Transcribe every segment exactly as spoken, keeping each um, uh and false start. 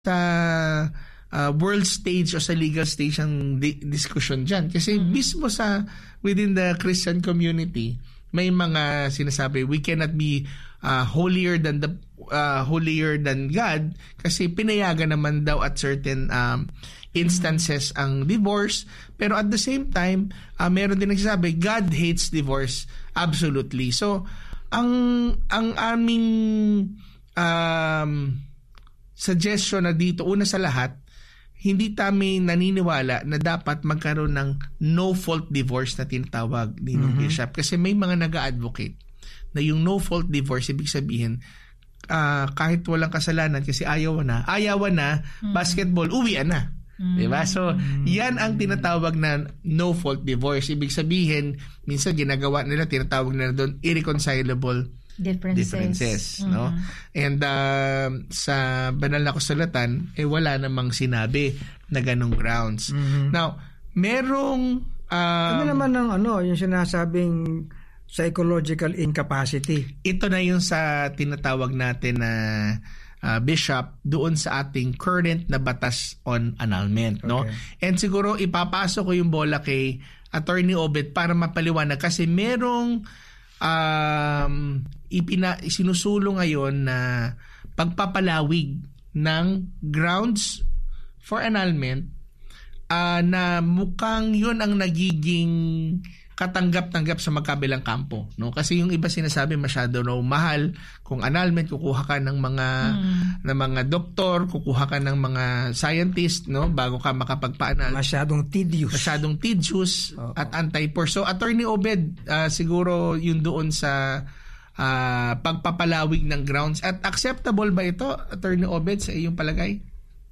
sa uh, world stage o sa legal stage ang di- discussion dyan. Kasi mm-hmm. mismo sa within the Christian community, may mga sinasabi, we cannot be uh, holier than the uh, holier than God kasi pinayagan naman daw at certain um, instances ang divorce. Pero at the same time, uh, meron din nagsasabi, God hates divorce absolutely. So, ang ang aming um, suggestion na dito, una sa lahat, hindi kami naniniwala na dapat magkaroon ng no-fault divorce na tinatawag ni mm-hmm. Bishop. Kasi may mga nag-a-advocate na yung no-fault divorce, ibig sabihin, uh, kahit walang kasalanan kasi ayaw na, ayaw na, mm-hmm. basketball, uwian na. Mm-hmm. Diba? So, yan ang tinatawag na no-fault divorce. Ibig sabihin, minsan ginagawa nila, tinatawag nila doon, irreconcilable differences, differences mm-hmm. no? And uh, sa banal na kasulatan eh wala namang sinabi na ganong grounds. Mm-hmm. Now, merong um, ano naman ng ano, yung sinasabing psychological incapacity. Ito na yung sa tinatawag natin na uh, Bishop doon sa ating current na batas on annulment, okay. no? And siguro ipapasok ko yung bola kay Attorney Obed para mapaliwanag kasi merong um, ipina sinusulong ngayon na pagpapalawig ng grounds for annulment uh, na mukhang yun ang nagiging katanggap-tanggap sa magkabilang kampo, no? Kasi yung iba sinasabi masyado raw mahal kung annulment, kukuha ka ng mga mm. ng mga doktor, kukuha ka ng mga scientist, no, bago ka makapagpa-annul. Masyadong tedious. Masyadong tedious Uh-oh. at anti-poor. So Attorney Obed, uh, siguro yun doon sa Uh, pagpapalawig ng grounds. At acceptable ba ito, Attorney Obed, sa iyong palagay?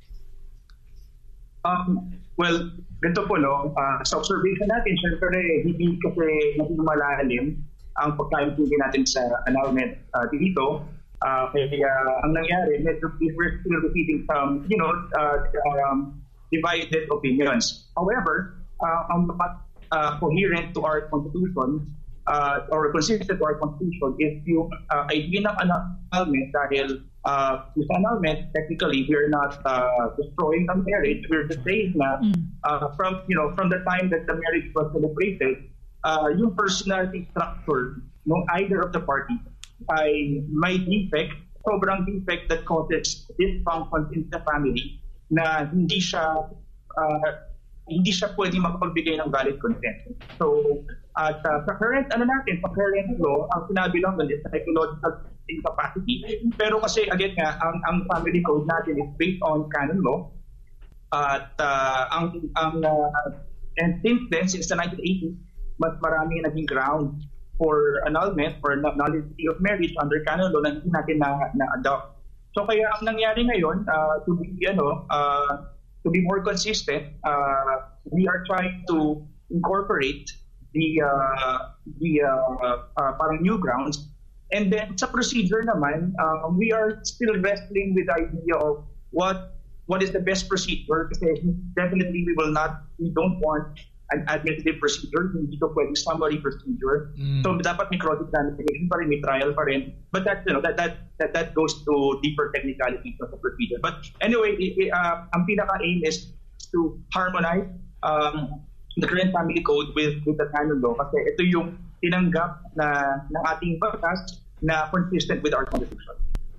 Um, well, ganito po, no? Uh, sa observation natin, syempre, hindi kasi naging malalim ang pagkaintindi natin sa annulment uh, dito. Uh, kaya uh, ang nangyari, we're still receiving some, you know, uh, um, divided opinions. However, uh, ang uh, coherent to our Constitution, Uh, or consistent to our Constitution is yung uh, idea ng annulment dahil uh, with annulment, technically, we're not uh, destroying the marriage. We're just saying na uh, from, you know, from the time that the marriage was celebrated, uh, yung personality structure ng either of the parties ay may defect, sobrang defect that causes dysfunction in the family na hindi siya uh, hindi siya pwede makapagbigay ng valid consent. So, at uh, sa current, ano natin, sa current law, ang sinabi lang nun is psychological incapacity. Pero kasi, again nga, ang, ang family code natin is based on canon law. At uh, ang, ang uh, and since then, since the nineteen eighties, mas marami naging ground for annulment, for nullity of marriage under canon law na hindi natin na, na-adopt. So, kaya ang nangyari ngayon, uh, to be, ano, uh, to be more consistent, uh, we are trying to incorporate the uh, the uh, uh, parang new grounds, and then sa procedure naman, uh, we are still wrestling with the idea of what what is the best procedure. Kasi definitely we will not, we don't want an administrative procedure, hindi ito pwedeng summary procedure. Mm. So dapat may cross-examination pa rin, may trial pa rin. But that, you know, that that that, that goes to deeper technicalities of the procedure. But anyway, uh, ang pinaka-aim is to harmonize um, the current family code with with the canon law kasi ito yung tinanggap na ng ating batas na consistent with our Constitution.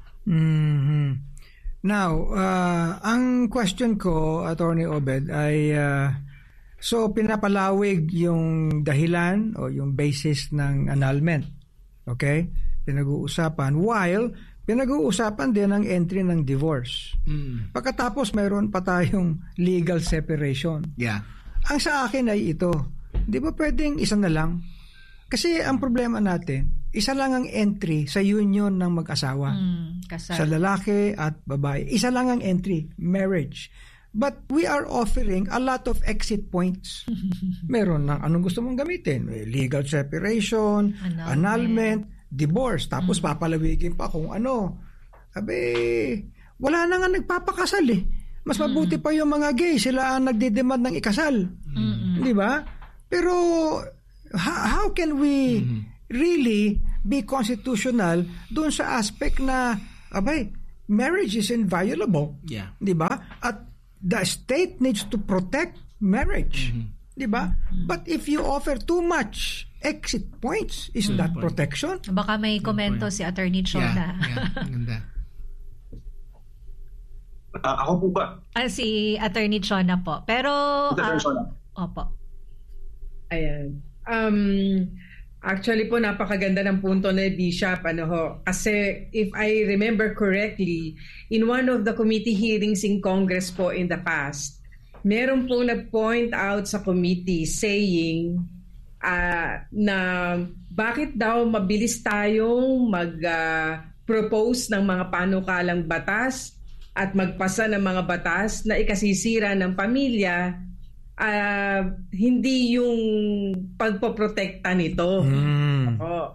Mm-hmm. Now, uh, ang question ko, Attorney Obed, ay uh, so pinapalawig yung dahilan o yung basis ng annulment. Okay? Pinag-uusapan while pinag-uusapan din ang entry ng divorce. Mm. Pagkatapos mayroon pa tayong legal separation. Yeah. Ang sa akin ay ito, di ba pwedeng isa na lang? Kasi ang problema natin, isa lang ang entry sa union ng mag-asawa. Mm, kasal. Sa lalaki at babae. Isa lang ang entry, marriage. But we are offering a lot of exit points. Meron ng anong gusto mong gamitin. Legal separation, annulment, annulment divorce. Tapos mm. papalawigin pa kung ano. Sabi, wala na nga nagpapakasal eh. Mas mabuti pa yung mga gay, sila ang nagdedemand ng ikasal. Mm-hmm. Di ba? Pero how, how can we mm-hmm. really be constitutional doon sa aspect na, abay, marriage is inviolable. Yeah. Di ba? At the state needs to protect marriage. Mm-hmm. Di ba? Mm-hmm. But if you offer too much exit points, is mm-hmm. that protection? Baka may komento si Attorney Chona. Yeah, yeah. Ganda. Uh, ako po ba? Ah, si Attorney Chona po. Pero, Attorney uh, Chona. Opo. Ayan. Um, actually po, napakaganda ng punto ni Bishop. Ano ho? Kasi, if I remember correctly, in one of the committee hearings in Congress po in the past, meron po nag-point out sa committee saying uh, na bakit daw mabilis tayong mag-propose uh, ng mga panukalang batas at magpasa ng mga batas na ikasisira ng pamilya, uh, hindi yung pagpoprotekta nito. Mm.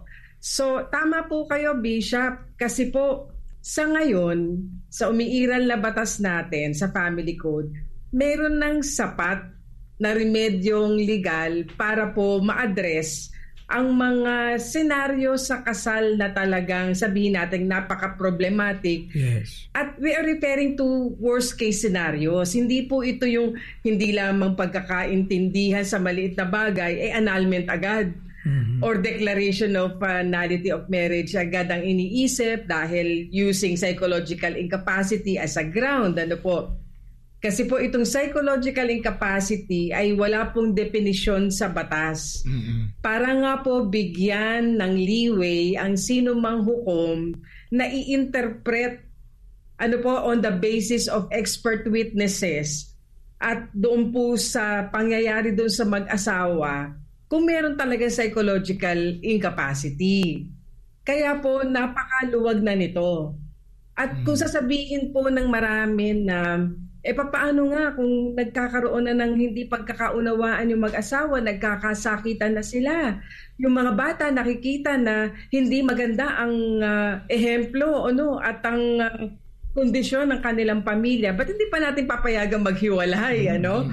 So, tama po kayo, Bishop, kasi po sa ngayon, sa umiiral na batas natin sa Family Code, meron ng sapat na remedyong legal para po ma-address ang mga senaryo sa kasal na talagang sabihin natin napaka-problematic. Yes. At we are referring to worst case scenarios. Hindi po ito yung hindi lamang pagkakaintindihan sa maliit na bagay, eh annulment agad. Mm-hmm. Or declaration of uh, nullity of marriage agad ang iniisip dahil using psychological incapacity as a ground. Ano po? Kasi po itong psychological incapacity ay wala pong definisyon sa batas. Mm-hmm. Para nga po bigyan ng leeway ang sino mang hukom na i-interpret ano po on the basis of expert witnesses at doon po sa pangyayari doon sa mag-asawa kung meron talaga psychological incapacity. Kaya po napakaluwag na nito. At mm-hmm. kung sasabihin po ng marami na eh papaano nga kung nagkakaroon na ng hindi pagkakaunawaan yung mag-asawa, nagkakasakitan na sila. Yung mga bata nakikita na hindi maganda ang uh, ehemplo ano, at ang uh, kondisyon ng kanilang pamilya. Ba't hindi pa natin papayagang maghiwalay? Ano?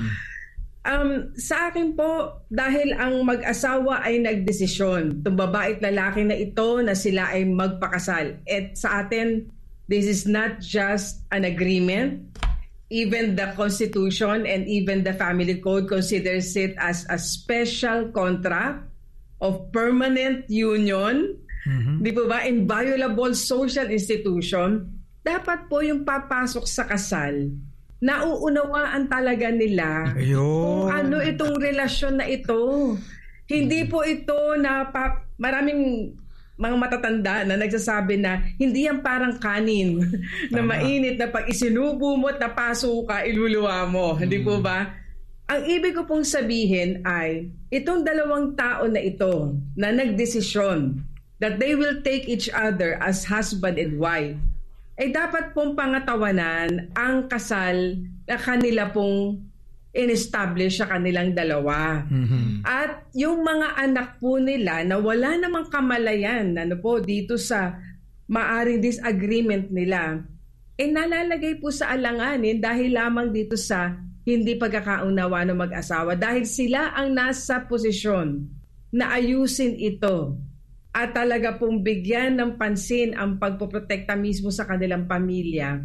Um, sa akin po, dahil ang mag-asawa ay nagdesisyon, itong babae at lalaki na ito na sila ay magpakasal. At sa atin, this is not just an agreement. Even the Constitution and even the Family Code considers it as a special contract of permanent union. Mm-hmm. Di po ba? Inviolable social institution. Dapat po yung papasok sa kasal, nauunawaan talaga nila Ayun. Kung ano itong relasyon na ito. Hindi po ito na pa, maraming mga matatanda na nagsasabi na hindi yan parang kanin na mainit na pag isinubo mo at napaso ka, iluluwa mo. Hmm. Hindi po ba? Ang ibig ko pong sabihin ay itong dalawang tao na ito na nagdesisyon that they will take each other as husband and wife, ay dapat pong pangatawanan ang kasal na kanila pong in-establish sa kanilang dalawa. Mm-hmm. At yung mga anak po nila na wala namang kamalayan ano po, dito sa maaring disagreement nila, eh nalalagay po sa alanganin dahil lamang dito sa hindi pagkakaunawa ng mag-asawa. Dahil sila ang nasa posisyon na ayusin ito at talaga pong bigyan ng pansin ang pagpoprotekta mismo sa kanilang pamilya,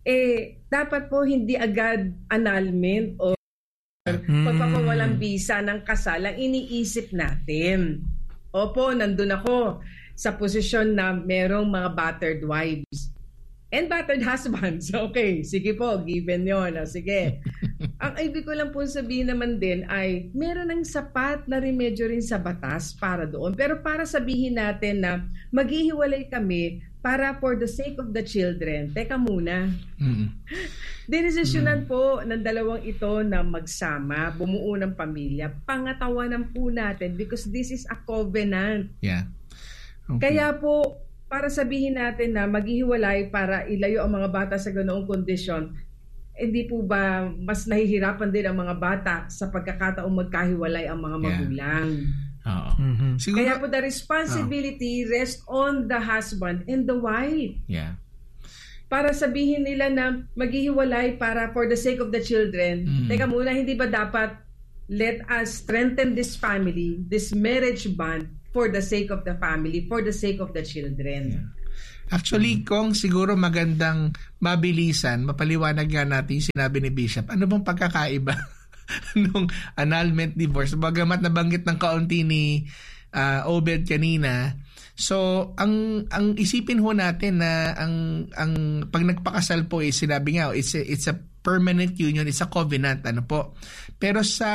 eh dapat po hindi agad annulment o Mm. pagpapawalang bisa ng kasal ang iniisip natin. Opo, nandun ako sa posisyon na merong mga battered wives and battered husbands. Okay, sige po, given yun. O, sige. Ang ibig ko lang po sabihin naman din ay meron ng sapat na remedyo rin sa batas para doon. Pero para sabihin natin na maghihiwalay kami para for the sake of the children. Teka muna. Mm-hmm. Dinesisyonan mm-hmm. po ng dalawang ito na magsama, bumuo ng pamilya. Pangatawanan po natin because this is a covenant. Yeah. Okay. Kaya po, para sabihin natin na maghihiwalay para ilayo ang mga bata sa ganoong kondisyon, hindi po ba mas nahihirapan din ang mga bata sa pagkakataong magkahiwalay ang mga magulang? Yeah. Oo. Mm-hmm. Siguro, kaya po the responsibility oh. rests on the husband and the wife. Yeah. Para sabihin nila na maghihiwalay para for the sake of the children. Mm-hmm. Teka muna, hindi ba dapat let us strengthen this family, this marriage bond for the sake of the family, for the sake of the children? Yeah. Actually, kung siguro magandang mabilisan, mapaliwanag nga natin yung sinabi ni Bishop. Ano bang pagkakaiba nung annulment divorce? Bagamat nabanggit ng kaunti ni uh, Obed kanina. So, ang ang isipin ho natin na ang ang pag nagpakasal po is sinabi nga, it's a, it's a permanent union, it's a covenant, ano po. Pero sa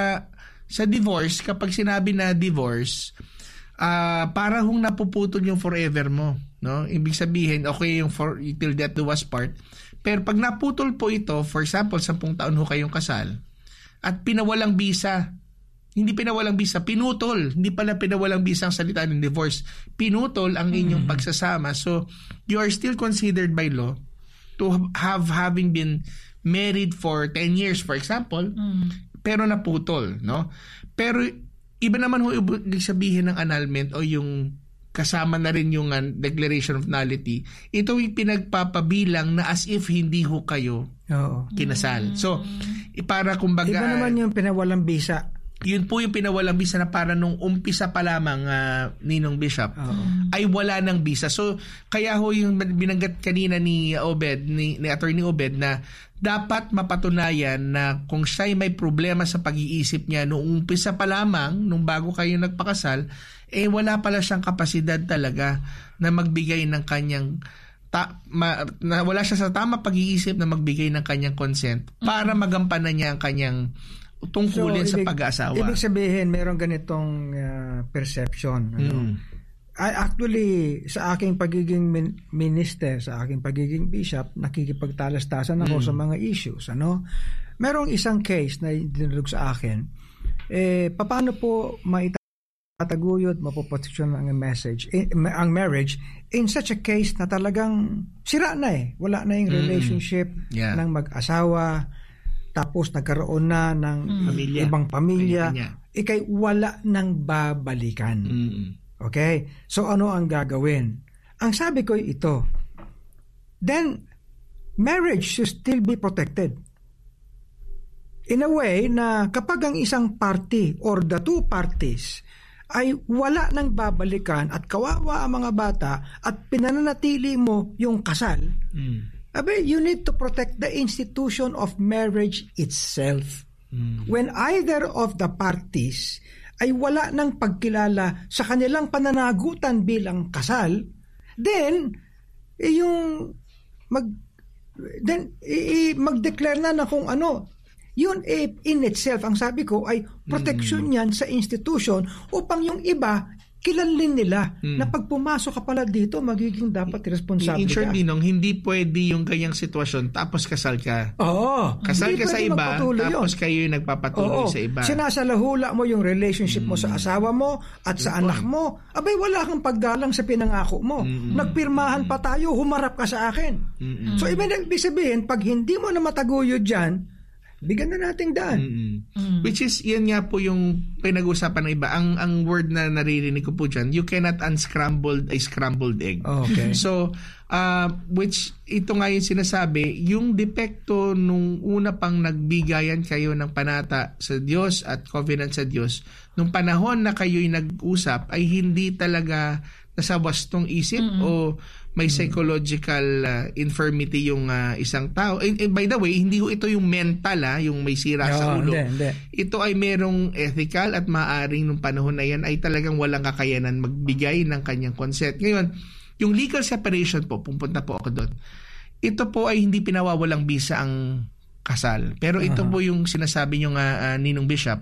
sa divorce, kapag sinabi na divorce, uh, para hong napuputol yung forever mo. No, ibig sabihin okay yung for till death do us part, pero pag naputol po ito, for example sampung taon ho kayong kasal at pinawalang bisa, hindi pinawalang bisa, pinutol, hindi pala pinawalang bisa ang salita ng divorce, pinutol ang inyong mm-hmm. pagsasama, so you are still considered by law to have having been married for ten years for example, mm. pero naputol, no? Pero iba naman ho ibig sabihin ng annulment o yung kasama na rin yung uh, declaration of nullity, ito yung pinagpapabilang na as if hindi ho kayo Oo. kinasal. So, para kumbaga... Iba naman yung pinawalang bisa. Yun po yung pinawalang bisa na para nung umpisa pa lamang uh, Ninong Bishop, Oo. ay wala ng bisa. So, kaya ho yung binanggat kanina ni Obed, ni, ni Attorney Obed, na dapat mapatunayan na kung siya'y may problema sa pag-iisip niya nung umpisa pa lamang, nung bago kayo nagpakasal, eh wala pala siyang kapasidad talaga na magbigay ng kanyang ta, ma, na wala siya sa tama pag-iisip na magbigay ng kanyang consent para magampanan niya ang kanyang tungkulin so, sa ibig, pag-aasawa. Ibig sabihin meron ganitong uh, perception, ano? Mm. I actually sa aking pagiging min- minister, sa aking pagiging bishop, nakikipagtalastasan ako mm. sa mga issues, ano? Merong isang case na dinulog sa akin. Eh paano po maita tataguyod, mapoproteksyon ang message, eh, ang marriage in such a case na talagang sira na eh. Wala na yung relationship mm. yeah. ng mag-asawa, tapos nagkaroon na ng mm. pamilya. ibang pamilya, ikay wala nang babalikan. Mm. Okay? So ano ang gagawin? Ang sabi ko ito, then marriage should still be protected. In a way na kapag ang isang party or the two parties ay wala nang babalikan at kawawa ang mga bata at pinananatili mo yung kasal, mm. abe, you need to protect the institution of marriage itself. Mm. When either of the parties ay wala nang pagkilala sa kanilang pananagutan bilang kasal, then eh, yung mag then eh, mag-declare na na kung ano. Yun eh, in itself, ang sabi ko ay protection mm. yan sa institution upang yung iba kilalin nila mm. na pag pumasok ka pala dito, magiging dapat responsable in short, ka. Ninong, hindi pwede yung ganyang sitwasyon tapos kasal ka. Oo. Kasal ka sa iba, tapos yun. kayo yung nagpapatuloy Oo. sa iba. Sinasalahula mo yung relationship mm. mo sa asawa mo at sa Good anak point. mo. Abay, wala kang paggalang sa pinangako mo. Mm-mm. Nagpirmahan pa tayo, humarap ka sa akin. Mm-mm. So, ibig sabihin, pag hindi mo na mataguyod dyan, bigyan na nating daan. Mm-hmm. Which is, yan nga po yung pinag-usapan ng iba. Ang ang word na naririnig ko po dyan, you cannot unscramble a scrambled egg. Okay. So, uh, which, ito nga yung sinasabi, yung depekto nung una pang nagbigayan kayo ng panata sa Diyos at covenant sa Diyos, nung panahon na kayo'y nag-usap, ay hindi talaga nasa wastong isip mm-hmm. o may psychological uh, infirmity yung uh, isang tao. And, and by the way, hindi ito yung mental, ha, yung may sira no, sa ulo. Hindi, hindi. Ito ay merong ethical at maaaring nung panahon na yan ay talagang walang kakayanan magbigay ng kanyang consent. Ngayon, yung legal separation po, pupunta po ako doon. Ito po ay hindi pinawawalang bisa ang kasal. Pero ito uh-huh. po yung sinasabi nyo nga, uh, Ninong Bishop,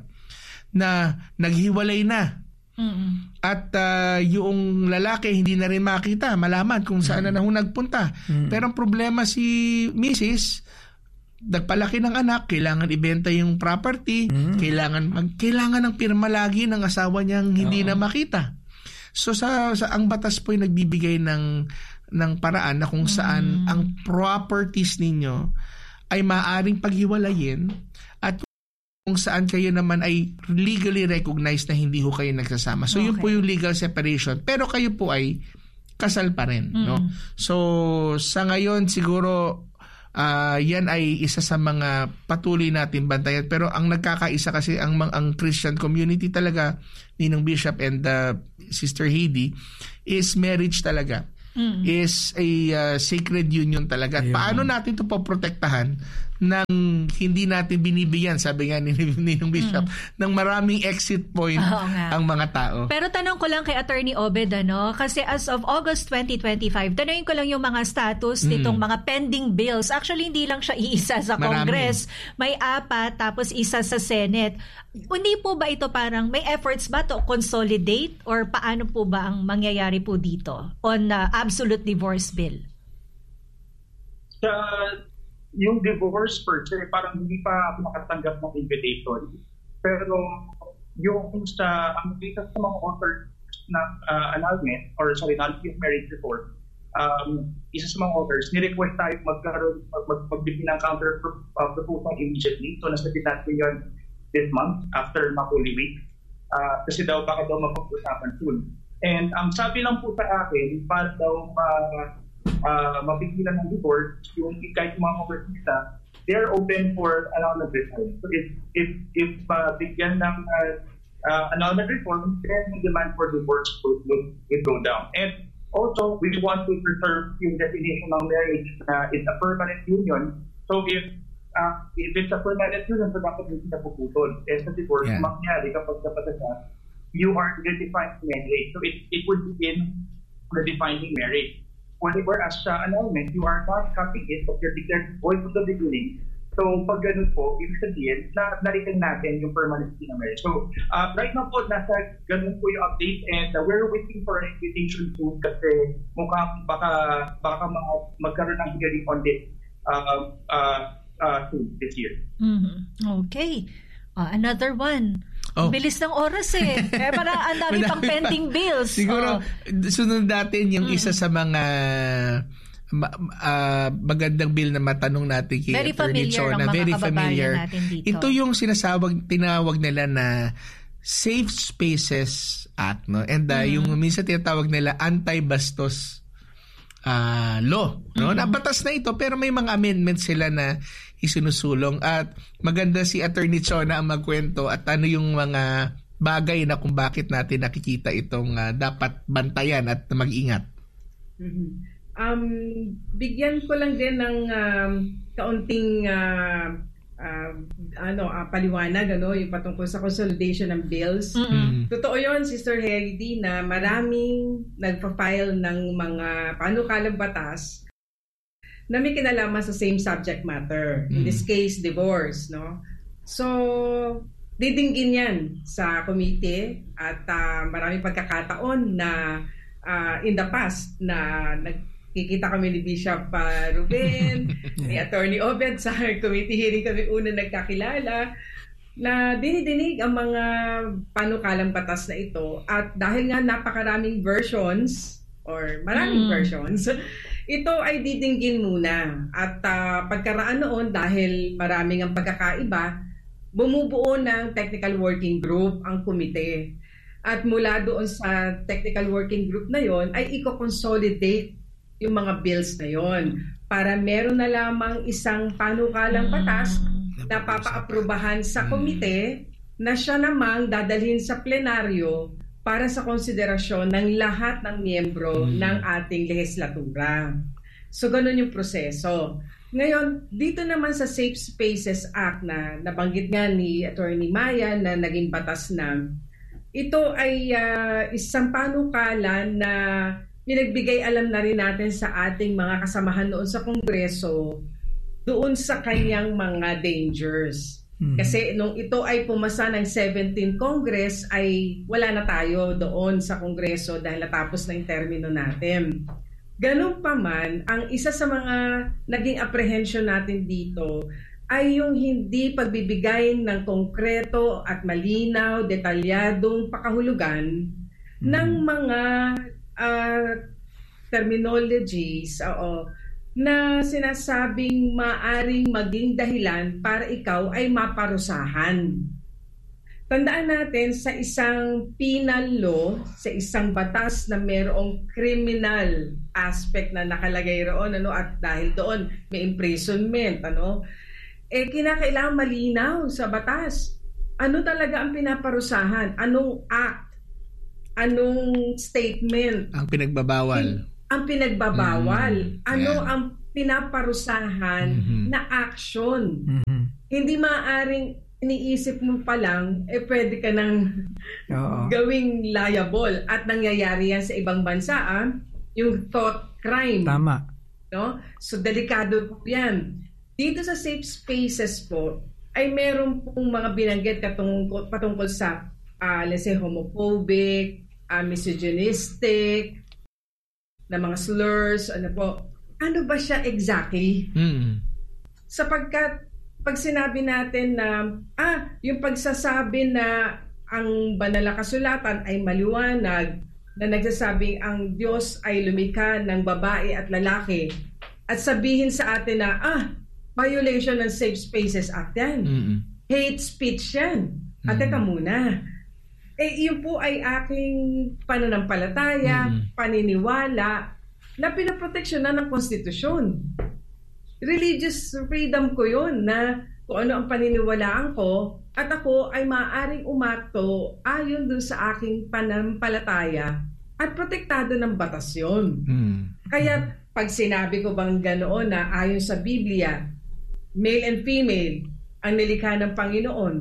na naghiwalay na. Mm-mm. At uh, yung lalaki hindi na rin makita, malaman kung saan mm-hmm. na nang nagpunta. Mm-hmm. Pero ang problema si Missus nagpalaki ng anak, kailangan ibenta yung property, mm-hmm. kailangan mag, kailangan ng pirma lagi ng asawa niyang hindi Oo. na makita. So sa, sa ang batas po ay nagbibigay ng ng paraan na kung saan mm-hmm. ang properties ninyo ay maaaring paghiwalayin at kung saan kayo naman ay legally recognized na hindi ho kayo nagsasama. So, okay. yun po yung legal separation. Pero kayo po ay kasal pa rin. Mm. No? So, sa ngayon, siguro, uh, yan ay isa sa mga patuloy natin bantayan. Pero ang nagkakaisa kasi, ang, ang Christian community talaga, Ninong Bishop and uh, Sister Heidi, is marriage talaga. mm. is a uh, sacred union talaga. At paano natin ito poprotektahan nang hindi natin binibigyan, sabi nga ni, ni ng Bishop, mm. ng maraming exit point ang mga tao. Pero tanong ko lang kay Attorney Obed, ano, kasi as of August twenty twenty-five, tanongin ko lang yung mga status mm. nitong mga pending bills. Actually, hindi lang siya iisa sa Marami. Congress. May apat, tapos isa sa Senate. Hindi po ba ito parang may efforts ba to consolidate or paano po ba ang mangyayari po dito on uh, absolute divorce bill? Sa yung divorce per se, parang hindi pa makatanggap ng invitation. Pero yung sa ang dito sa mga authors ng uh, annulment or sorry, nullity of marriage report, um, isa sa mga authors, ni-request tayo magkaroon, mag, magbigay ng counter uh, proposal immediately. So nasa natin yun this month after Holy Week. Uh, kasi daw baka daw mapag-usapan soon. And ang um, sabi lang po sa akin, para daw uh, Uh, mapigilan ng divorce, yung kahit mga kongresista, they're open for annulment reform. So if if if uh, bigyan ng uh, uh, annulment reform, then the demand for divorce would, would, would go down. And also, we want to preserve yung definition ng marriage na uh, it's a permanent union. So if uh, if it's a permanent union, so dapat hindi na puputol. And sa divorce, yeah. mangyari kapag kapag sa you are redefining marriage. So it it would begin redefining marriage. Whenever as sa annulment, you are not cutting it, but you're declared void from the beginning. So, pag ganun po, ibig sabihin, na nariting natin yung permanency ng marriage. So, uh, right now po, nasa ganun po yung update and uh, we're waiting for an invitation soon kasi mukhang baka, baka mga, magkaroon ng hearing on this uh, uh, uh, soon this year. Mm-hmm. Okay. Uh, another one. Oh. Bilis ng oras eh. Eh parang ang dami pang pending bills. Siguro, oh. sunod natin yung mm-hmm. isa sa mga uh, magandang bill na matanong natin kay very Attorney Chona. Very familiar. Ito yung sinasawag, tinawag nila na Safe Spaces Act. No? And uh, mm-hmm. yung minsan tinatawag nila anti-bastos uh, law. No? Mm-hmm. Nabatas na ito pero may mga amendments sila na isinusulong at maganda si Attorney Chona ang magkwento at ano yung mga bagay na kung bakit natin nakikita itong uh, dapat bantayan at mag-ingat. Mm-hmm. Um, bigyan ko lang din ng um, kaunting uh, uh, ano, uh, paliwanag ano, yung patungkol sa consolidation ng bills. Mm-hmm. Totoo yun, Sister Heidi, na maraming nagpa-file ng mga panukalang batas na may kinalaman sa same subject matter. In this case, divorce, no? So, didinggin yan sa committee at uh, maraming pagkakataon na uh, in the past na nagkikita kami ni Bishop uh, Ruben, ni Attorney Obed sa committee hearing kami una nagkakilala na dinidinig ang mga panukalang batas na ito at dahil nga napakaraming versions or maraming mm. versions, ito ay didinggin muna. At uh, pagkaraan noon, dahil maraming ang pagkakaiba, bumubuo ng technical working group ang komite. At mula doon sa technical working group na yon ay i-consolidate yung mga bills na yon para meron na lamang isang panukalang batas na papaaprubahan sa komite na siya namang dadalhin sa plenaryo para sa konsiderasyon ng lahat ng miyembro mm. ng ating lehislatura. So, ganun yung proseso. Ngayon, dito naman sa Safe Spaces Act na nabanggit nga ni Attorney Maya na naging batas na, ito ay uh, isang panukala na pinagbigay alam na rin natin sa ating mga kasamahan noon sa Kongreso doon sa kanyang mga dangers. Hmm. Kasi nung ito ay pumasa ng seventeenth Congress ay wala na tayo doon sa Kongreso dahil natapos na yung termino natin. Ganun pa man, ang isa sa mga naging apprehension natin dito ay yung hindi pagbibigay ng konkreto at malinaw, detalyadong pakahulugan hmm. ng mga uh, terminologies oo, na sinasabing maaring maging dahilan para ikaw ay maparusahan. Tandaan natin sa isang penal law, sa isang batas na mayroong criminal aspect na nakalagay roon, ano, at dahil doon may imprisonment, ano, eh kinakailangan malinaw sa batas. Ano talaga ang pinaparusahan? Anong act? Anong statement? Ang pinagbabawal. ang pinagbabawal? Mm, ano yeah. ang pinaparusahan mm-hmm. na action? Mm-hmm. Hindi maaaring iniisip mo pa lang, eh pwede ka nang gawing liable. At nangyayari yan sa ibang bansa, ah, yung thought crime. Tama. No? So, delikado po yan. Dito sa safe spaces po, ay meron pong mga binanggit katungkol, patungkol sa, uh, let's say, homophobic, uh, misogynistic, na mga slurs, ano po. Ano ba siya exactly? Mm. Sapagkat, pag sinabi natin na, ah, yung pagsasabi na ang banal na kasulatan ay maliwanag, na nagsasabing ang Diyos ay lumikha ng babae at lalaki, at sabihin sa atin na, ah, violation ng Safe Spaces Act yan. Mm-hmm. Hate speech yan. Mm-hmm. At teka muna. Eh, yun po ay aking pananampalataya, mm-hmm. paniniwala, na pinaproteksyonan ng konstitusyon. Religious freedom ko yun, na kung ano ang paniniwalaan ko, at ako ay maaaring umakto ayon dun sa aking pananampalataya at protektado ng batas yun. Mm. Kaya pag sinabi ko bang ganoon na ayon sa Biblia, male and female ang nilikha ng Panginoon,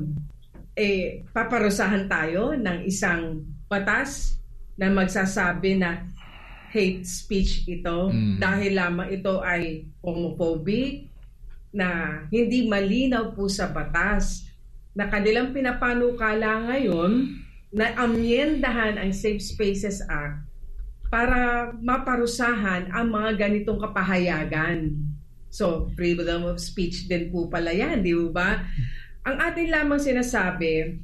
eh paparusahan tayo ng isang batas na magsasabi na hate speech ito mm. dahil lamang ito ay homophobic, na hindi malinaw po sa batas, na kanilang pinapanukala ngayon na amyendahan ang Safe Spaces Act para maparusahan ang mga ganitong kapahayagan. So, freedom of speech din po pala yan, di ba? Ang atin lamang sinasabi,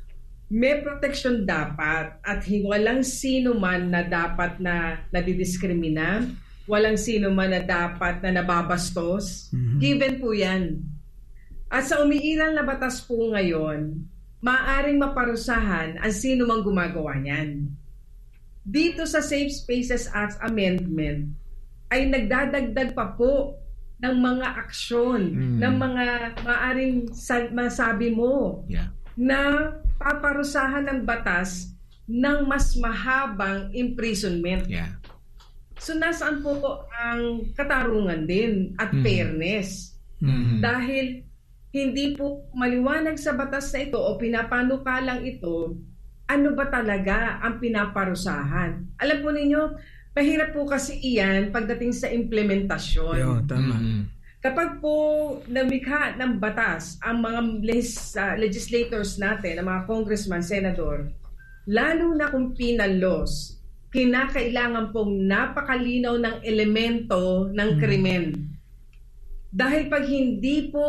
may protection dapat at walang sino man na dapat na nadidiskrimina, walang sino man na dapat na nababastos. Mm-hmm. Given po yan. At sa umiiral na batas po ngayon, maaaring maparusahan ang sino mang gumagawa niyan. Dito sa Safe Spaces Act Amendment ay nagdadagdag pa po ng mga aksyon, mm. ng mga maaaring masabi mo yeah. na paparusahan ng batas ng mas mahabang imprisonment. Yeah. So nasaan po ang katarungan din at mm. fairness? Mm-hmm. Dahil hindi po maliwanag sa batas na ito o pinapanukalang ito, ano ba talaga ang pinaparusahan? Alam po ninyo, mahirap po kasi iyan pagdating sa implementasyon. Yo, tama. Mm-hmm. Kapag po namikha ng batas ang mga legis, uh, legislators natin, ang mga congressman, senador, lalo na kung penal laws, kinakailangan pong napakalinaw ng elemento ng krimen. Mm-hmm. Dahil pag hindi po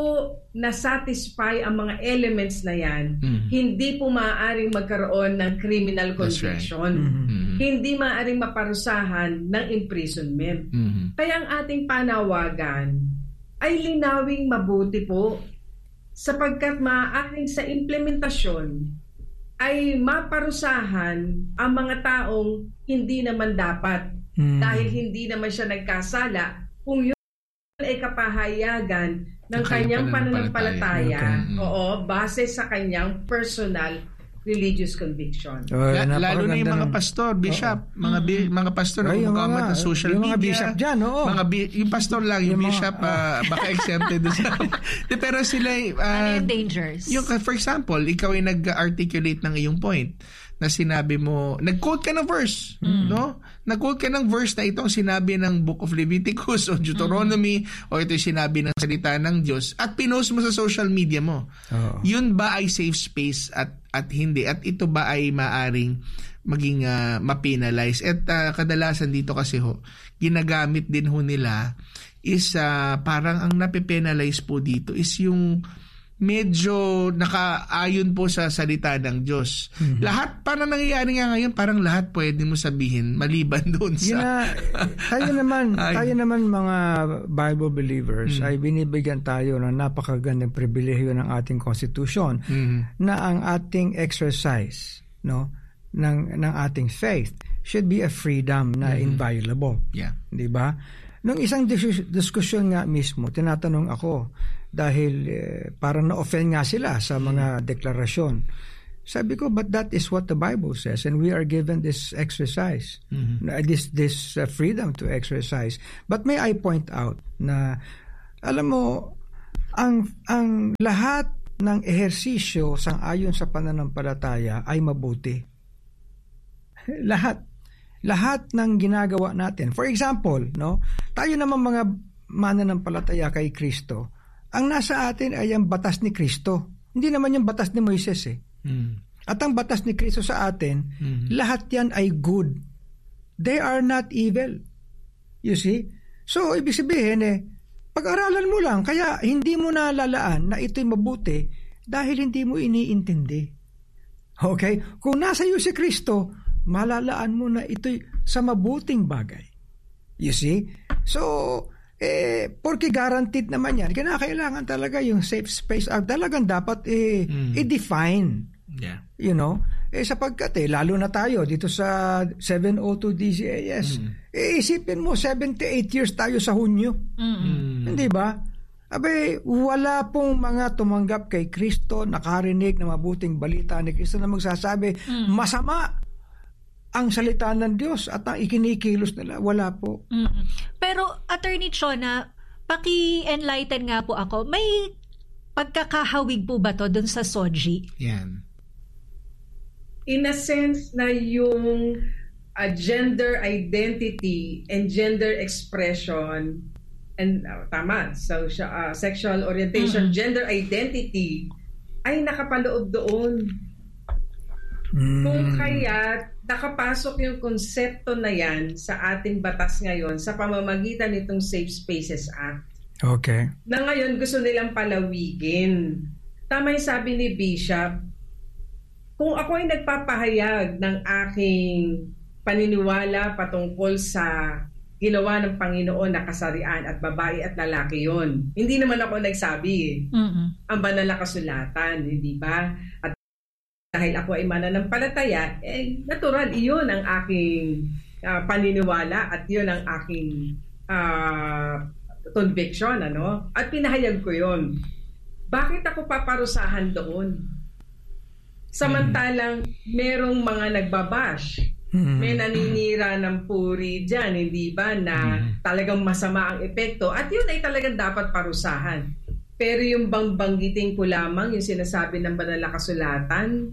nasatisfy ang mga elements na yan, mm-hmm. hindi po maaaring magkaroon ng criminal conviction. Right. Mm-hmm. Hindi maaaring maparusahan ng imprisonment. Mm-hmm. Kaya ang ating panawagan ay linawing mabuti po, sapagkat maaaring sa implementasyon ay maparusahan ang mga taong hindi naman dapat, mm-hmm. dahil hindi naman siya nagkasala kung ay kapahayagan ng kanyang pananampalataya, okay. oo, base sa kanyang personal religious conviction. Oh, La, lalo na yung mga pastor, bishop, oh. mga bi, mga pastor na gumagamit ng social yung media. Mga bishop dyan, oo. Mga bi, yung pastor lang, yung, yung bishop, mga, uh, baka exempted doon sa... Pero sila... Uh, ano yung dangers? Yung, for example, ikaw ay nag-articulate ng iyong point na sinabi mo, nag-quote ka ng verse, mm. no? Nag-quote ka ng verse na itong sinabi ng Book of Leviticus o Deuteronomy mm. o ito yung sinabi ng salita ng Diyos at pinost mo sa social media mo. Oh. Yun ba ay safe space at at hindi? At ito ba ay maaring maging uh, ma-penalize? At uh, kadalasan dito kasi ho, ginagamit din ho nila is uh, parang ang nape-penalize po dito is yung medyo nakaayon po sa salita ng Diyos. Mm-hmm. Lahat, parang nangyayari nga ngayon, parang lahat pwede mo sabihin maliban doon sa... Na, tayo naman, tayo naman mga Bible believers mm-hmm. ay binibigyan tayo ng napakagandang pribilehyo ng ating konstitusyon mm-hmm. na ang ating exercise, no, ng ng ating faith should be a freedom na mm-hmm. inviolable. Yeah. 'Di ba? Nung isang dis- diskusyon nga mismo, tinatanong ako dahil eh, parang na-offend nga sila sa mga deklarasyon. Sabi ko, but that is what the Bible says, and we are given this exercise, mm-hmm. this this uh, freedom to exercise. But may I point out na, alam mo, ang ang lahat ng ehersisyo sang-ayon sa pananampalataya ay mabuti. lahat lahat ng ginagawa natin. For example, no, tayo naman mga mananampalataya kay Kristo, ang nasa atin ay ang batas ni Kristo. Hindi naman yung batas ni Moises eh. Mm. At ang batas ni Kristo sa atin, mm-hmm. lahat yan ay good. They are not evil. You see? So, ibig sabihin eh, pag-aralan mo lang, kaya hindi mo nalalaan na ito'y mabuti dahil hindi mo iniintindi. Okay? Kung nasa iyo si Kristo, malalaan mo na ito'y sa mabuting bagay. You see? So, eh, porque guaranteed naman yan, kinakailangan talaga yung safe space. Ah, talagang dapat eh, mm. i-define. Yeah. You know? Eh, sapagkat eh, lalo na tayo dito sa seven oh two D C A S. Mm. Eh, isipin mo, seventy-eight years tayo sa Hunyo. Mm. Hindi ba? Abe, wala pong mga tumanggap kay Kristo, nakarinig na mabuting balita ni Kristo na magsasabi, mm. masama ang salita ng Diyos at ang ikinikilos nila. Wala po. Mm-mm. Pero, Attorney Chona, paki-enlighten nga po ako, may pagkakahawig po ba to dun sa S O G I? Yan. In a sense na yung uh, gender identity and gender expression and uh, tama, so uh, sexual orientation, mm-hmm. gender identity ay nakapaloob doon. Mm. Kung kaya nakapasok yung konsepto na yan sa ating batas ngayon sa pamamagitan nitong Safe Spaces Act. Okay. Na ngayon gusto nilang palawigin. Tama yung sabi ni Bishop, kung ako ay nagpapahayag ng aking paniniwala patungkol sa ginawa ng Panginoon na kasarian at babae at lalaki yon. Hindi naman ako nagsabi. Mm-hmm. Ang banal na kasulatan, hindi ba? At dahil ako ay mananampalataya, eh, natural, iyon ang aking uh, paniniwala at iyon ang aking uh, conviction, ano? At pinahayag ko yon. Bakit ako paparusahan doon? Samantalang merong mga nagbabash, mm-hmm. may naninira ng puri dyan, hindi ba, na mm-hmm. talagang masama ang epekto. At yun ay talagang dapat parusahan. Pero yung bang banggitin ko lamang, yung sinasabi ng banal na kasulatan,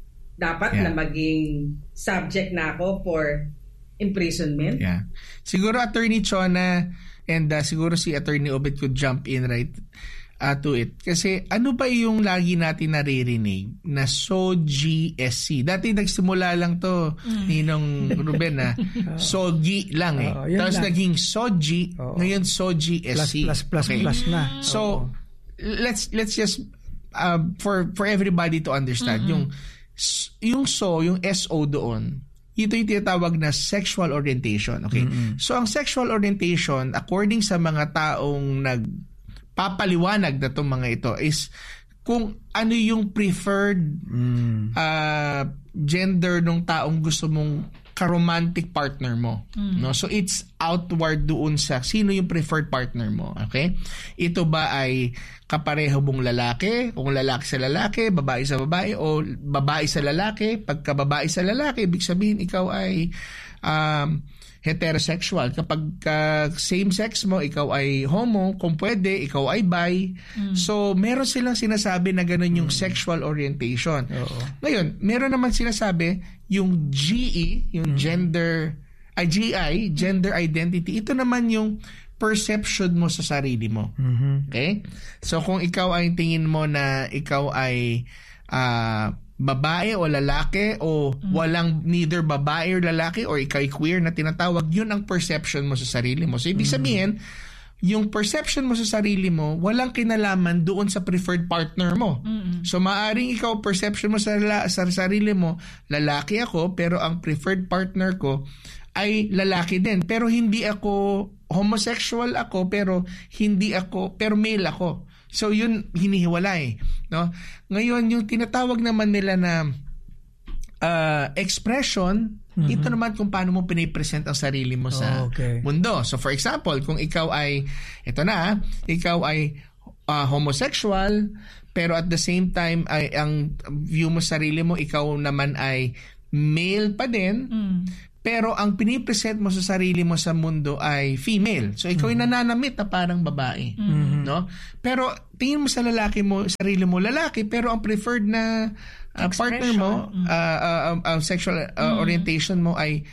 dapat yeah. na maging subject na ako for imprisonment. Yeah. Siguro Attorney Chona and uh, siguro si Attorney Obed could jump in right uh, to it. Kasi ano ba yung lagi natin naririnig na S O G I S C? Dati nagsimula lang to mm. Ninong Ruben na S O G I lang eh. Uh, Tapos lang. Naging S O G I, uh, ngayon S O G I S C. Plus, plus, plus, okay. plus na. So, uh, let's let's just uh, for for everybody to understand mm-hmm. yung yung so, yung S O doon, ito yung tinatawag na sexual orientation. Okay? Mm-hmm. So, ang sexual orientation, according sa mga taong nagpapaliwanag na itong mga ito, is kung ano yung preferred mm. uh, gender ng taong gusto mong ka-romantic partner mo. Mm. No? So, it's outward doon sa sino yung preferred partner mo. Okay? Ito ba ay kapareho mong lalaki? Kung lalaki sa lalaki, babae sa babae, o babae sa lalaki? Pagka babae sa lalaki, ibig sabihin ikaw ay um, heterosexual. Kapag uh, same sex mo, ikaw ay homo. Kung pwede, ikaw ay bi. Mm. So, meron silang sinasabi na ganun yung mm. sexual orientation. Oo. Ngayon, meron naman sinasabi yung G E, yung mm. gender, ay G I, gender identity. Ito naman yung perception mo sa sarili mo. Mm-hmm. Okay? So, kung ikaw ay tingin mo na ikaw ay uh, babae o lalaki o mm. walang neither babae or lalaki or ikaw ay queer na tinatawag, yun ang perception mo sa sarili mo. So, ibig sabihin, mm. yung perception mo sa sarili mo, walang kinalaman doon sa preferred partner mo. Mm-mm. So, maaring ikaw, perception mo sa, sa sarili mo, lalaki ako, pero ang preferred partner ko ay lalaki din. Pero hindi ako, homosexual ako, pero hindi ako, pero male ako. So, yun, hinihiwalay. No? Ngayon, yung tinatawag naman nila na uh, expression, mm-hmm. ito naman kung paano mo pinipresent ang sarili mo sa oh, okay. mundo. So, for example, kung ikaw ay, ito na, ikaw ay uh, homosexual, pero at the same time ay ang view mo sarili mo ikaw naman ay male pa din. Mm. Pero ang pinipresent mo sa sarili mo sa mundo ay female. So ikaw mm-hmm. ay nananamit na parang babae, mm-hmm. no? Pero tingin mo sa lalaki mo, sarili mo lalaki, pero ang preferred na uh, partner mo, mm-hmm. uh, uh, uh, sexual uh, mm-hmm. orientation mo ay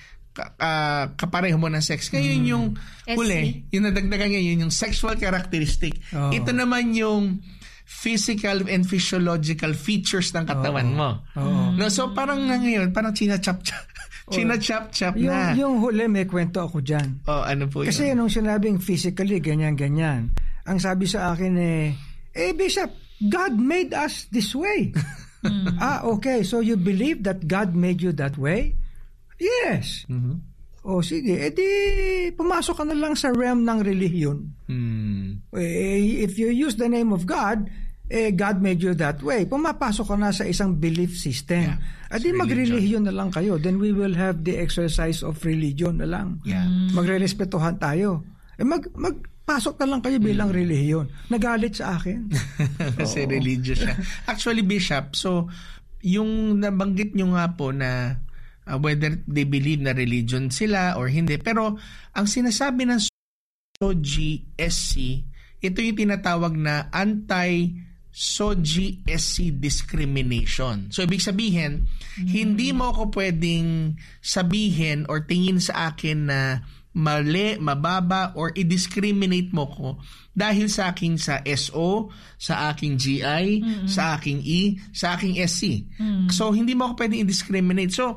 uh, kapareho mo ng sex. Kaya yun yung huli, yung nadagdagan niya, yun yung sexual characteristic. Oh. Ito naman yung physical and physiological features ng katawan oh. mo. Oh. No, so parang ngayon, parang china-chap-chap. China-chap-chap na. Yung, yung huli, may kwento ako dyan. Oh, ano po yun? Kasi nung sinabing physically, ganyan-ganyan, ang sabi sa akin eh, eh Bishop, God made us this way. Mm. Ah, okay. So you believe that God made you that way? Yes. Mm-hmm. O sige, edi pumasok ka na lang sa realm ng relihiyon. Mm. Eh, if you use the name of God, eh, God made you that way. Pumapasok ka na sa isang belief system. Yeah. At di magrelihiyon na lang kayo. Then we will have the exercise of religion na lang. Yeah. Magre-respetuhan tayo. Eh, mag, magpasok na lang kayo bilang mm. relihiyon. Nagalit sa akin. Kasi religious siya. Actually, Bishop, so, yung nabanggit nyo nga po na uh, whether they believe na religion sila or hindi, pero ang sinasabi ng S O G S C, ito yung tinatawag na anti S O G S C discrimination. So, ibig sabihin, mm-hmm. hindi mo ako pwedeng sabihin or tingin sa akin na mali, mababa, or i-discriminate mo ko dahil sa aking sa S O, sa aking G I, mm-hmm. sa aking E, sa aking S C. Mm-hmm. So, hindi mo ako pwedeng i-discriminate. So,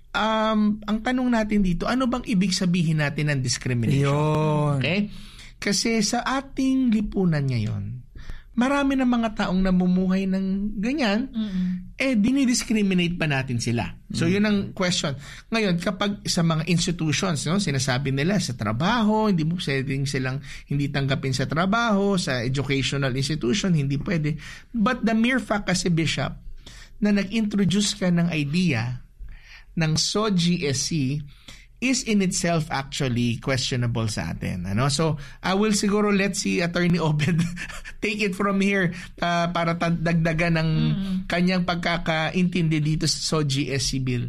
um, ang tanong natin dito, ano bang ibig sabihin natin ng discrimination? Yun. Okay? Kasi sa ating lipunan ngayon, marami ng mga taong namumuhay ng ganyan, mm-hmm. eh dinidiscriminate pa natin sila. So mm-hmm. yun ang question. Ngayon, kapag sa mga institutions, no, sinasabi nila sa trabaho, hindi mo pwedeng silang hindi tanggapin sa trabaho, sa educational institution, hindi pwede. But the mere fact kasi, Bishop, na nag-introduce ka ng idea ng S O G S C is in itself actually questionable sa atin. Ano? So, I will siguro let si Attorney Obed take it from here uh, para dagdagan ng mm-hmm. kanyang pagkakaintindi dito sa S O G S C bill.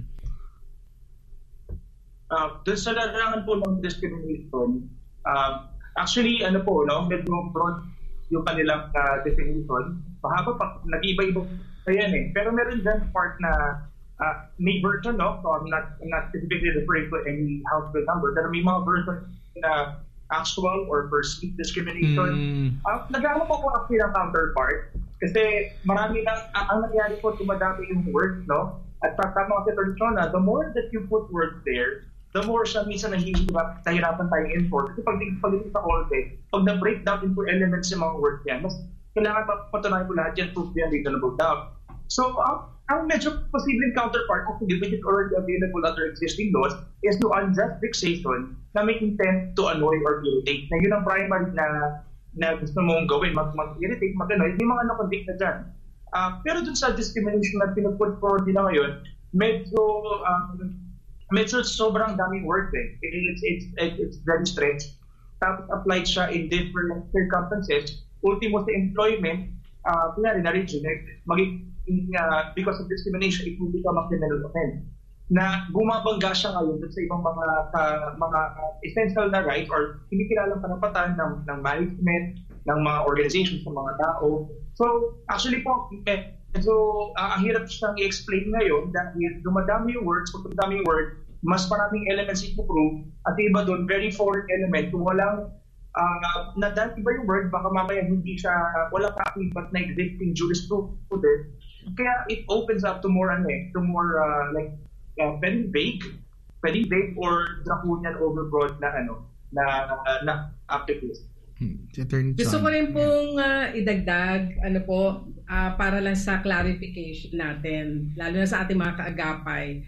Uh, doon sa larangan po ng discrimination, uh, actually, ano po, no, medyo broad yung kanilang uh, definition. Mahaba pa, nag-iba-iba pa yan eh. Pero meron dyan part na Uh, may version, no? So I'm not, I'm not specifically referring to any house bill number. Pero may mga version na actual or perceived discrimination. Mm. Uh, Nag-aamal po ako actually ng counterpart. Kasi marami na, uh, ang nangyari po, tumadami yung words, no? At tama kasi Torchona, the more that you put words there, the more siya minsan nahihirap, nahihirapan tayong import. Kasi pag pag-ibig sa context, pag na-break down into elements yung mga words yan, mas kailangan patunayan ko lahat yan, proof yan, reasonable doubt. So, uh, ang medyo posibleng counterpart of the which is already available under existing laws is to unjust fixation na may intent to annoy or irritate. Na yun ang primary na, na gusto mong gawin, mag-irritate, mag-annoy. May mga nakonvict na dyan. Uh, pero dun sa discrimination na pinuput forward nila ngayon, medyo, um, medyo sobrang daming words eh. It's, it's, it's, it's very stretched. Tapos applied siya in different circumstances. Ultimo sa employment, uh, kunyari na reject, maging Uh, because of discrimination, it will become a criminal offense. Na bumabangga siya ngayon sa ibang mga uh, mga uh, essential na rights or hindi kilalang karapatan ng, ng management, ng mga organizations, ng mga tao. So, actually po, eh, so, uh, ang hirap siyang i-explain ngayon dahil dumadami yung words, kung dumadami yung word, mas maraming elements i-prove at iba doon, very foreign element, kung walang uh, na dahil iba yung word, baka mamaya hindi siya, uh, wala kaakibat na existing jurisprudence. Kaya it opens up to more ano eh, to more uh, like uh, very vague, very vague or draconian overbroad na ano na uh, na activist. Hmm. Gusto ko rin pong uh, idagdag ano po uh, para lang sa clarification natin, lalo na sa ating mga kaagapay.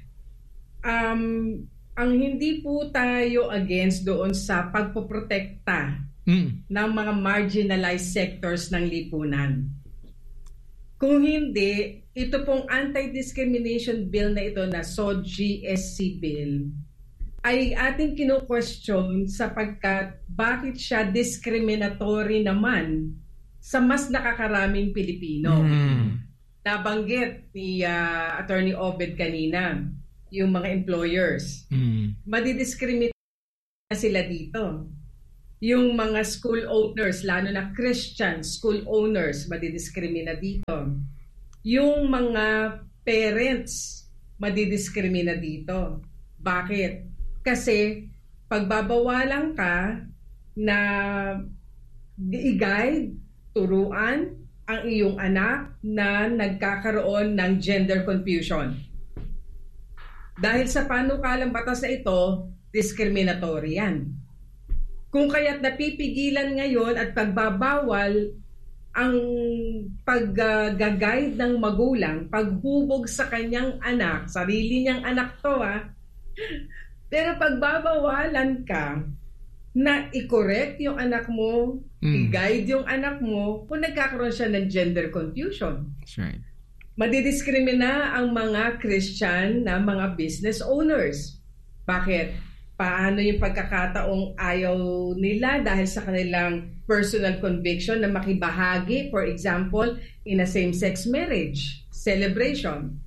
Um, ang hindi po tayo against doon sa pagpoprotekta mm. ng mga marginalized sectors ng lipunan. Kung hindi, ito pong anti-discrimination bill na ito na S O G S C bill ay ating kino-question sapagkat bakit siya discriminatory naman sa mas nakakaraming Pilipino. Mm. Nabanggit ni uh, Attorney Obed kanina, yung mga employers. Mm. Madidiscriminate na sila dito. Yung mga school owners, lalo na Christian school owners, madidiscriminate dito. Yung mga parents, madidiscriminate dito. Bakit? Kasi pagbabawalan ka na i-guide, turuan ang iyong anak na nagkakaroon ng gender confusion. Dahil sa panukalang batas na ito, discriminatory yan. Kung kaya't napipigilan ngayon at pagbabawal ang pag-guide ng magulang, paghubog sa kanyang anak, sarili niyang anak to ah, pero pagbabawalan ka na i-correct yung anak mo, mm. i-guide yung anak mo kung nagkakaroon siya ng gender confusion. That's right. Madidiskrimina ang mga Christian na mga business owners. Bakit? Paano yung pagkakataong ayaw nila dahil sa kanilang personal conviction na makibahagi, for example, in a same-sex marriage celebration?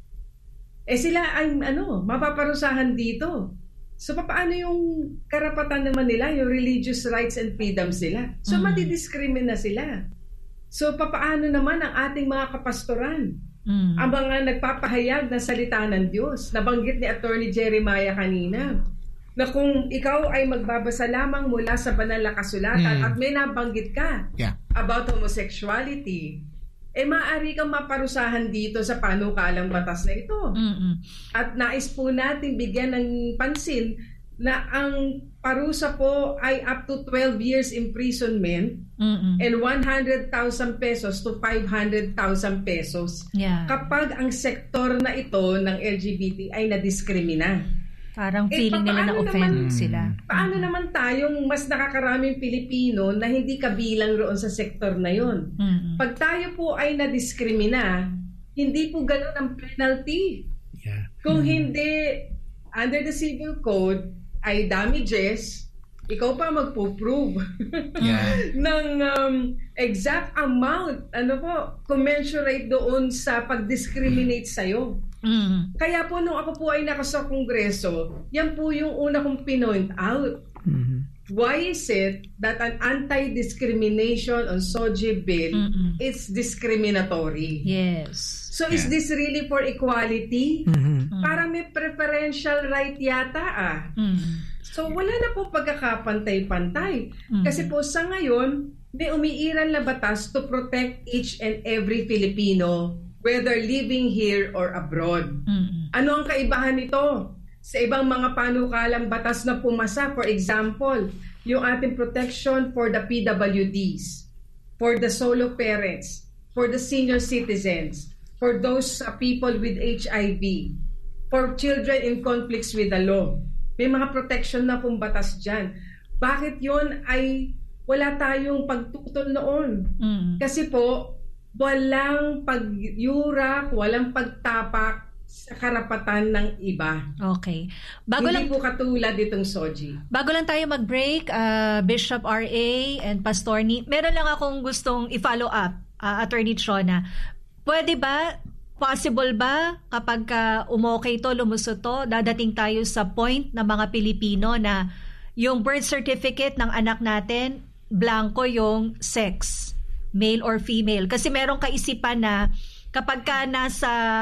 Eh sila ay ano, mapaparusahan dito. So paano yung karapatan naman nila, yung religious rights and freedoms nila? So mm. madidiskrimina sila. So paano naman ang ating mga kapastoran? Mm. Ang mga nagpapahayag ng salita ng Diyos. Nabanggit ni Attorney Jeremiah kanina na kung ikaw ay magbabasa lamang mula sa banal na kasulatan mm. at may nabanggit ka yeah. about homosexuality, eh maaari kang maparusahan dito sa panukalang batas na ito. Mm-mm. At nais po natin bigyan ng pansin na ang parusa po ay up to twelve years imprisonment Mm-mm. and one hundred thousand pesos to five hundred thousand pesos yeah. kapag ang sektor na ito ng L G B T ay nadiskrimina. Parang eh, feeling nila na offend sila. Paano naman tayong mas nakakaraming Pilipino na hindi kabilang roon sa sektor na yon? Mm-hmm. Pag tayo po ay nadiskrimina, hindi po ganun ang penalty. Yeah. Kung mm-hmm. hindi, under the civil code, ay damages, ikaw pa magpo-prove yeah. ng um, exact amount, ano po, commensurate doon sa pag-discriminate sa'yo. Mm. Kaya po nung ako po ay nasa Kongreso, yan po yung una kong pinoint out. Mm-hmm. Why is it that an anti-discrimination on S O G I bill Mm-mm. is discriminatory? Yes. So yeah. is this really for equality? Mm-hmm. Para may preferential right yata ah. Mm-hmm. So wala na po pagkakapantay-pantay. Mm-hmm. Kasi po sa ngayon, may umiiral na batas to protect each and every Filipino whether living here or abroad. Mm-hmm. Ano ang kaibahan nito sa ibang mga panukalang batas na pumasa? For example, yung ating protection for the P W Ds, for the solo parents, for the senior citizens, for those uh, people with H I V, for children in conflicts with the law. May mga protection na pong batas dyan. Bakit yon ay wala tayong pagtutol noon? Mm-hmm. Kasi po, walang pagyurak, walang pagtapak sa karapatan ng iba. Okay. Bago Hindi lang, po katulad itong S O G I. Bago lang tayo mag-break, uh, Bishop R A and Pastor Ni, meron lang akong gustong i-follow up, uh, Attorney Chona. Pwede ba, possible ba kapag uh, umokay to, lumusot to, dadating tayo sa point na mga Pilipino na yung birth certificate ng anak natin, blanco yung sex, male or female? Kasi merong kaisipan na kapag ka nasa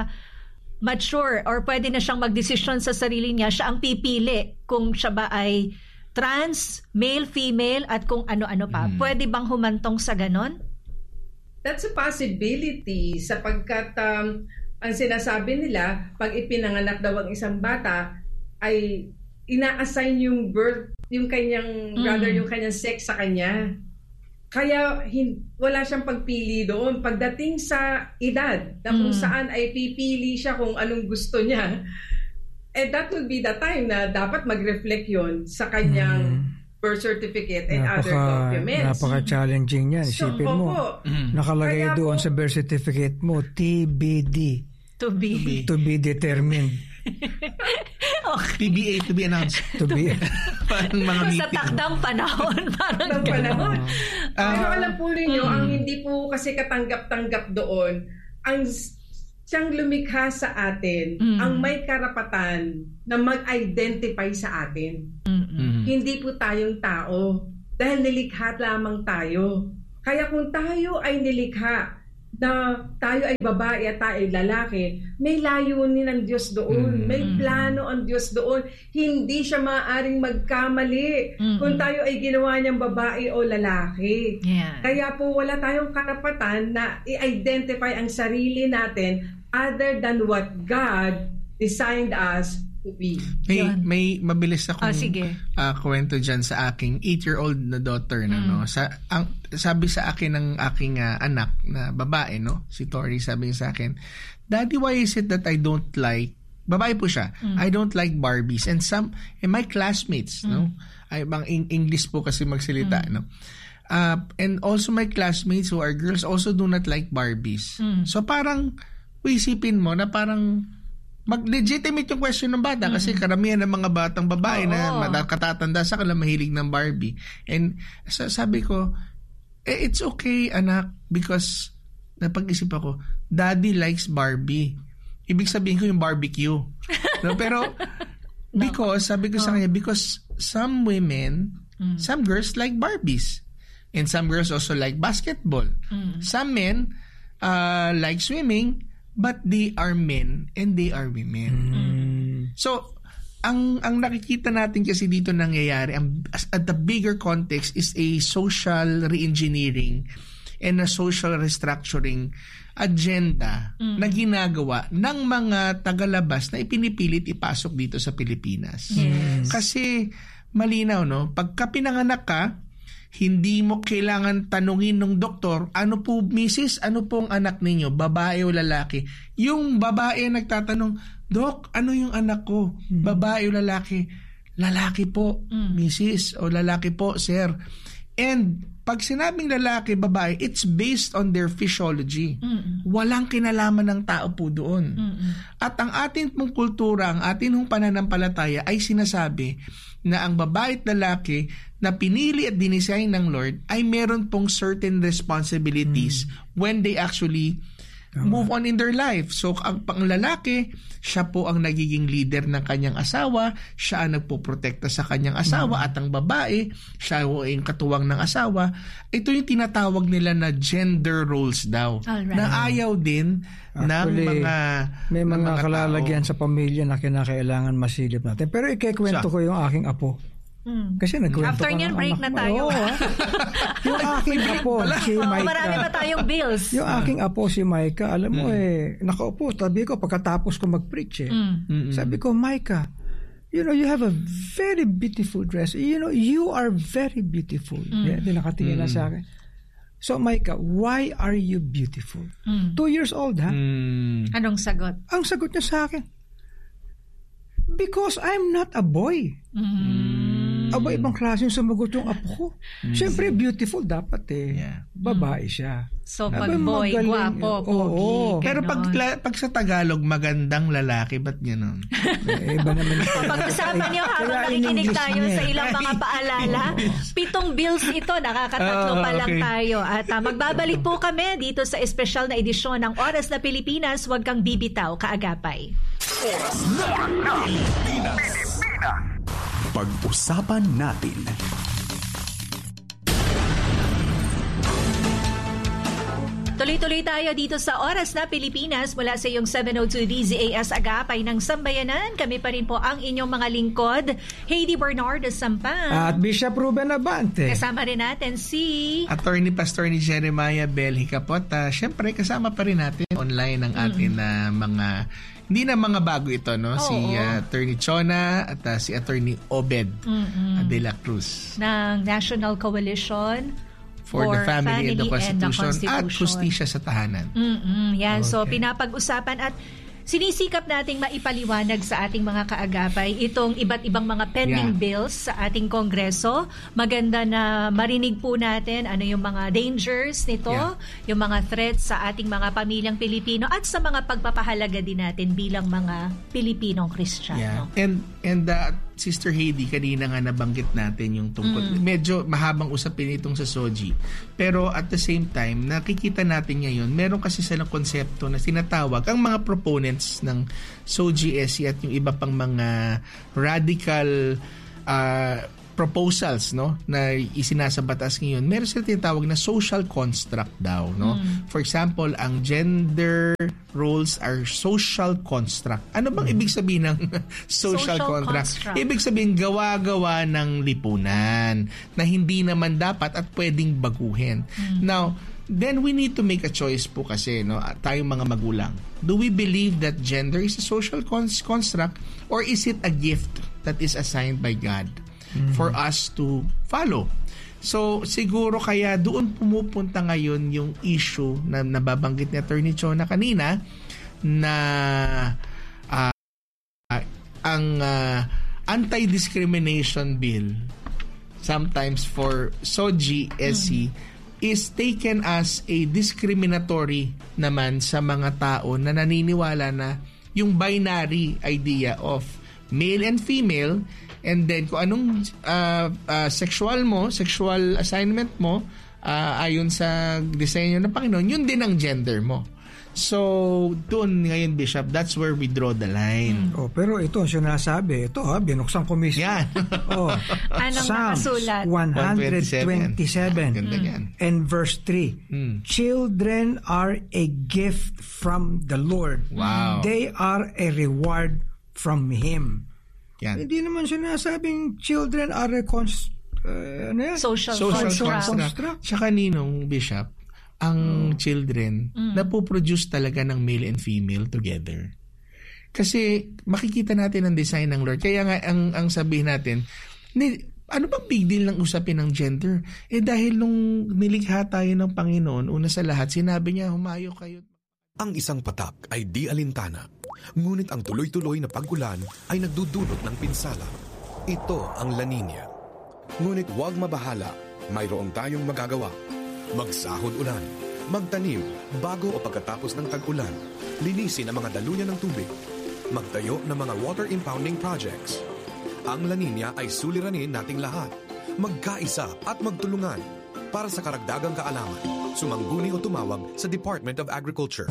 mature or pwede na siyang magdesisyon sa sarili niya, siya ang pipili kung siya ba ay trans, male, female, at kung ano-ano pa. Mm. Pwede bang humantong sa ganon? That's a possibility sapagkat um, ang sinasabi nila, pag ipinanganak daw ang isang bata, ay ina-assign yung birth, yung kanyang, mm. rather yung kanyang sex sa kanya. Kaya hin- wala siyang pagpili doon. Pagdating sa edad na kung mm. saan ay pipili siya kung anong gusto niya, eh that will be the time na dapat mag-reflect yon sa kanyang mm. birth certificate and napaka, other documents. Napaka-challenging yan. Isipin so, mo, mm. nakalagay Kaya doon po, sa birth certificate mo, T B D. To be. To be determined. Okay. P B A, to be announced. To be parang mga meeting. Sa takdang panahon. Parang Takdang panahon. Uh, Pero alam po ninyo, mm. ang hindi po kasi katanggap-tanggap doon, ang siyang lumikha sa atin, mm. ang may karapatan na mag-identify sa atin. Mm-mm. Hindi po tayong tao. Dahil nilikha lamang tayo. Kaya kung tayo ay nilikha na tayo ay babae at tayo ay lalaki, may layunin ang Diyos doon. Mm. May plano ang Diyos doon. Hindi siya maaaring magkamali mm-hmm. kung tayo ay ginawa niyang babae o lalaki. Yeah. Kaya po wala tayong karapatan na i-identify ang sarili natin other than what God designed us to be. May, may mabilis akong oh, sige. Uh, kwento dyan sa aking eight-year-old na daughter na, mm. no? Sa, ang, sabi sa akin ng aking uh, anak na babae, no? Si Tori, sabi niya sa akin, Daddy, why is it that I don't like, babae po siya, mm. I don't like Barbies. And some, and my classmates, mm. no? Ay, bang English po kasi magsalita, mm. no? Uh, and also my classmates who are girls also do not like Barbies. Mm. So parang, isipin mo na parang mag-legitimate yung question ng bata kasi karamihan ng mga batang babae Oo. na katatanda sa kanila mahilig ng Barbie. And sabi ko, eh, it's okay anak because napag-isip ako, Daddy likes Barbie. Ibig sabihin ko yung barbecue. No? Pero because, sabi ko sa kanya, because some women, mm. some girls like Barbies. And some girls also like basketball. Mm. Some men uh, like swimming, but they are men and they are women. Mm. So, ang ang nakikita natin kasi dito nangyayari, ang, at the bigger context is a social re-engineering and a social restructuring agenda mm. na ginagawa ng mga tagalabas na ipinipilit ipasok dito sa Pilipinas. Yes. Kasi malinaw, no? Pagka pinanganak ka, hindi mo kailangan tanungin ng doktor, ano po, misis, ano pong anak ninyo, babae o lalaki? Yung babae nagtatanong, Dok, ano yung anak ko? Babae o lalaki? Lalaki po, mm. misis, o lalaki po, sir. And pag sinabing lalaki, babae, it's based on their physiology. Mm-mm. Walang kinalaman ng tao po doon. Mm-mm. At ang ating pong kultura, ang ating pong pananampalataya ay sinasabi na ang babae at lalaki na pinili at dinisign ng Lord ay meron pong certain responsibilities mm. when they actually move on in their life. So, ang pang lalaki, siya po ang nagiging leader ng kanyang asawa, siya ang nagpoprotekta sa kanyang asawa, mm. at ang babae, siya po ang katuwang ng asawa. Ito yung tinatawag nila na gender roles daw. Alright. Na ayaw din Actually, ng mga may mga, mga kalalagyan tao. Sa pamilya na kinakailangan masilip natin. Pero ikikwento ko yung aking apo. Mm. Kasi nagkwento After ka niyan, break na tayo. Oo, yung aking apo, si Micah. Marami pa tayong bills. Yung aking apo, si Micah, alam mo mm. eh, nakaupo, sabi ko, pagkatapos ko mag-preach eh, mm. sabi ko, Micah, you know, you have a very beautiful dress. You know, you are very beautiful. Mm. Yeah, di nakatingin mm. na sa akin. So, Micah, why are you beautiful? Mm. Two years old, ha? Mm. Anong sagot? Ang sagot niya sa akin, because I'm not a boy. Mm. Aba, ibang klase yung sumagot yung apo ko. Mm. Siyempre, beautiful dapat eh. Yeah. Babae siya. So, pag boy, guwapo, pogi. Pero pag, pag sa Tagalog, magandang lalaki, ba't gano'n? Eh, iba naman. Pag-usapan niyo habang nakikinig tayo sa ilang mga paalala, pitong bills ito, nakakatatlo oh, pa lang okay. tayo. At uh, magbabalik po kami dito sa espesyal na edisyon ng Oras na Pilipinas. Huwag kang bibitaw, kaagapay. Oras na Pilipinas. Pag-usapan natin. Tuloy-tuloy tayo dito sa Oras na Pilipinas mula sa iyong seven oh two D Z A S Agapay ng Sambayanan. Kami pa rin po ang inyong mga lingkod, Heidi Bernardo Sampan. At Bishop Ruben Abante. Kasama rin natin si Attorney Pastor ni Jeremiah Bel Hicapot. Uh, Siyempre, kasama pa rin natin online ang atin na mm. uh, mga, hindi na mga bago ito, no? Oh, si uh, Attorney Chona at uh, si Attorney Obed uh, de la Cruz. Ng National Coalition For, for the family, family and, the Constitution, and the Constitution at justisya sa tahanan. Mm-mm, yan. Okay. So, pinapag-usapan at sinisikap nating maipaliwanag sa ating mga kaagapay itong iba't ibang mga pending Yeah. bills sa ating Kongreso. Maganda na marinig po natin ano yung mga dangers nito, Yeah. yung mga threats sa ating mga pamilyang Pilipino at sa mga pagpapahalaga din natin bilang mga Pilipinong Kristiyano. Yeah. And and uh, Sister Heidi, kanina nga nabanggit natin yung tungkol. Mm. Medyo mahabang usapin itong sa S O G I. Pero at the same time, nakikita natin ngayon, meron kasi silang konsepto na sinatawag ang mga proponents ng S O G S C at yung iba pang mga radical uh, proposals, no, na isinasa batas ngayon, meron sila tinatawag na social construct daw, no. Mm. For example, ang gender roles are social construct. Ano bang mm. ibig sabihin ng social, social construct? construct? Ibig sabihin gawa-gawa ng lipunan na hindi naman dapat at pwedeng baguhin. Mm. Now, then we need to make a choice po kasi, no, tayong mga magulang. Do we believe that gender is a social construct or is it a gift that is assigned by God for us to follow? So, siguro kaya doon pumupunta ngayon yung issue na nababanggit ni Attorney Chona kanina na uh, uh, ang uh, anti-discrimination bill sometimes for S O G S C mm-hmm. is taken as a discriminatory naman sa mga tao na naniniwala na yung binary idea of male and female. And then, kung anong uh, uh, sexual mo, sexual assignment mo, uh, ayon sa disenyo ng Panginoon, yun din ang gender mo. So, doon ngayon, Bishop, that's where we draw the line. Oh, pero ito, sinasabi, ito ha, binuksan ko mismo. Yan. Oh, anong Psalms nakasulat? one twenty-seven Ganda yan. and verse three. Mm. Children are a gift from the Lord. Wow. They are a reward from Him. Yan. Hindi naman sinasabing children are a const, uh, ano yan? Social, Social construct. construct. Tsaka ninong, Bishop, ang mm. children, mm. napoproduce talaga ng male and female together. Kasi makikita natin ang design ng Lord. Kaya nga, ang, ang sabihin natin, ni, ano bang big deal ng usapin ng gender? Eh dahil nung nilikha tayo ng Panginoon, una sa lahat, sinabi niya, humayo kayo. Ang isang patak ay di alintana, ngunit ang tuloy-tuloy na pag-ulan ay nagdudulot ng pinsala. Ito ang La Nina. Ngunit huwag mabahala, mayroon tayong magagawa. Magsahod ulan, magtanim bago o pagkatapos ng tag-ulan, linisin ang mga daluyan ng tubig, magtayo ng mga water impounding projects. Ang La Nina ay suliranin nating lahat, magkaisa at magtulungan. Para sa karagdagang kaalaman, sumangguni o tumawag sa Department of Agriculture.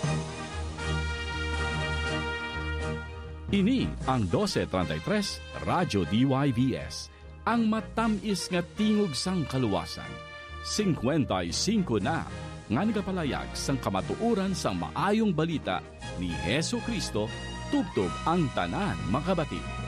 Ini ang twelve thirty-three Radyo D Y V S, ang matamis nga tingog sang kaluwasan. fifty-five na nga nagapalayag sang kamatuoran sang maayong balita ni Hesu Kristo tubtob ang tanan makabati.